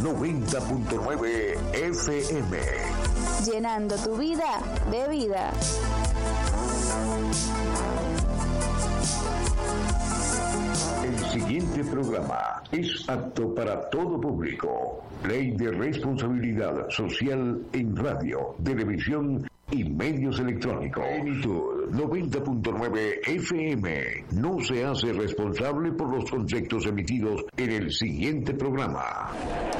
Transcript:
90.9 FM. Llenando tu vida de vida. El siguiente programa es apto para todo público. Ley de responsabilidad social en radio, televisión y medios electrónicos. Plenitud 90.9 FM no se hace responsable por los conceptos emitidos en el siguiente programa.